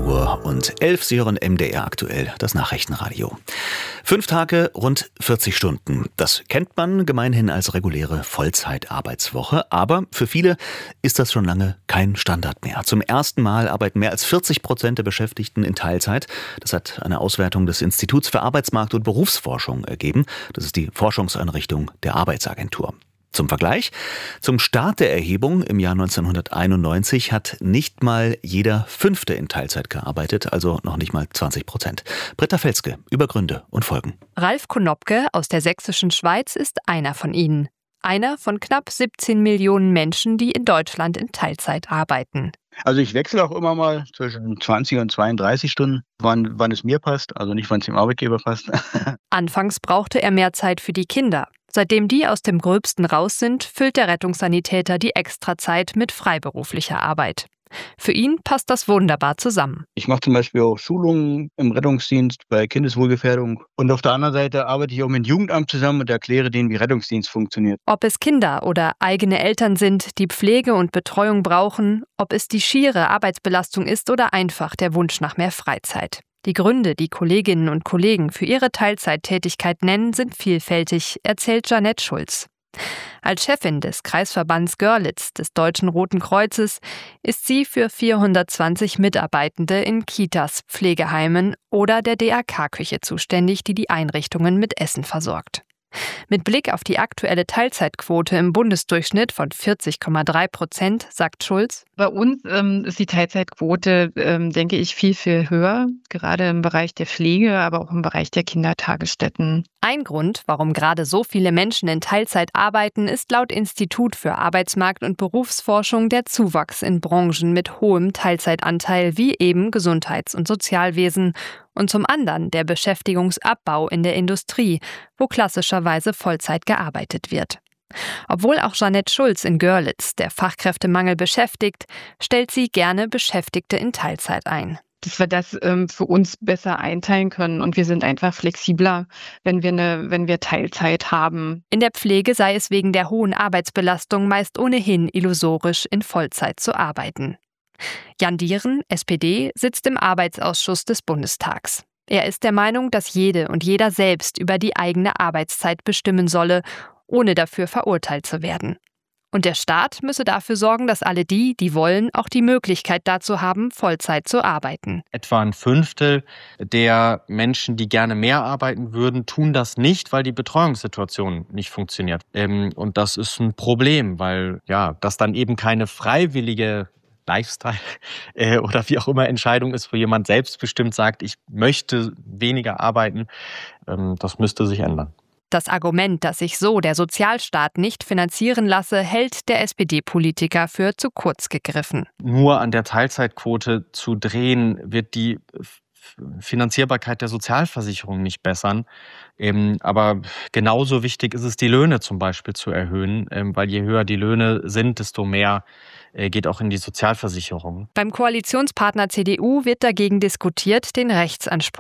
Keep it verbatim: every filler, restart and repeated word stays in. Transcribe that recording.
Uhr und elf. Sie hören M D R aktuell, das Nachrichtenradio. Fünf Tage, rund vierzig Stunden. Das kennt man gemeinhin als reguläre Vollzeitarbeitswoche. Aber für viele ist das schon lange kein Standard mehr. Zum ersten Mal arbeiten mehr als vierzig Prozent der Beschäftigten in Teilzeit. Das hat eine Auswertung des Instituts für Arbeitsmarkt- und Berufsforschung ergeben. Das ist die Forschungseinrichtung der Arbeitsagentur. Zum Vergleich: Zum Start der Erhebung im Jahr neunzehnhunderteinundneunzig hat nicht mal jeder Fünfte in Teilzeit gearbeitet, also noch nicht mal zwanzig Prozent. Britta Felske über Gründe und Folgen. Ralf Konopke aus der sächsischen Schweiz ist einer von ihnen. Einer von knapp siebzehn Millionen Menschen, die in Deutschland in Teilzeit arbeiten. Also ich wechsle auch immer mal zwischen zwanzig und zweiunddreißig Stunden, wann, wann es mir passt, also nicht, wann es dem Arbeitgeber passt. Anfangs brauchte er mehr Zeit für die Kinder. Seitdem die aus dem Gröbsten raus sind, füllt der Rettungssanitäter die Extrazeit mit freiberuflicher Arbeit. Für ihn passt das wunderbar zusammen. Ich mache zum Beispiel auch Schulungen im Rettungsdienst bei Kindeswohlgefährdung. Und auf der anderen Seite arbeite ich auch mit dem Jugendamt zusammen und erkläre denen, wie Rettungsdienst funktioniert. Ob es Kinder oder eigene Eltern sind, die Pflege und Betreuung brauchen, ob es die schiere Arbeitsbelastung ist oder einfach der Wunsch nach mehr Freizeit. Die Gründe, die Kolleginnen und Kollegen für ihre Teilzeittätigkeit nennen, sind vielfältig, erzählt Jeanette Schulz. Als Chefin des Kreisverbands Görlitz des Deutschen Roten Kreuzes ist sie für vierhundertzwanzig Mitarbeitende in Kitas, Pflegeheimen oder der D R K-Küche zuständig, die die Einrichtungen mit Essen versorgt. Mit Blick auf die aktuelle Teilzeitquote im Bundesdurchschnitt von vierzig Komma drei Prozent, sagt Schulz: Bei uns ähm, ist die Teilzeitquote, ähm, denke ich, viel, viel höher, gerade im Bereich der Pflege, aber auch im Bereich der Kindertagesstätten. Ein Grund, warum gerade so viele Menschen in Teilzeit arbeiten, ist laut Institut für Arbeitsmarkt- und Berufsforschung der Zuwachs in Branchen mit hohem Teilzeitanteil wie eben Gesundheits- und Sozialwesen und zum anderen der Beschäftigungsabbau in der Industrie, wo klassischerweise Vollzeit gearbeitet wird. Obwohl auch Jeanette Schulz in Görlitz der Fachkräftemangel beschäftigt, stellt sie gerne Beschäftigte in Teilzeit ein. Dass wir das ähm, für uns besser einteilen können und wir sind einfach flexibler, wenn wir, eine, wenn wir Teilzeit haben. In der Pflege sei es wegen der hohen Arbeitsbelastung meist ohnehin illusorisch, in Vollzeit zu arbeiten. Jan Dieren, S P D, sitzt im Arbeitsausschuss des Bundestags. Er ist der Meinung, dass jede und jeder selbst über die eigene Arbeitszeit bestimmen solle, ohne dafür verurteilt zu werden. Und der Staat müsse dafür sorgen, dass alle die, die wollen, auch die Möglichkeit dazu haben, Vollzeit zu arbeiten. Etwa ein Fünftel der Menschen, die gerne mehr arbeiten würden, tun das nicht, weil die Betreuungssituation nicht funktioniert. Und das ist ein Problem, weil ja, das dann eben keine freiwillige Lifestyle äh, oder wie auch immer Entscheidung ist, wo jemand selbstbestimmt sagt, ich möchte weniger arbeiten. Ähm, das müsste sich ändern. Das Argument, dass sich so der Sozialstaat nicht finanzieren lasse, hält der S P D-Politiker für zu kurz gegriffen. Nur an der Teilzeitquote zu drehen, wird die Finanzierbarkeit der Sozialversicherung nicht bessern. Ähm, aber genauso wichtig ist es, die Löhne zum Beispiel zu erhöhen, ähm, weil je höher die Löhne sind, desto mehr äh, geht auch in die Sozialversicherung. Beim Koalitionspartner C D U wird dagegen diskutiert, den Rechtsanspruch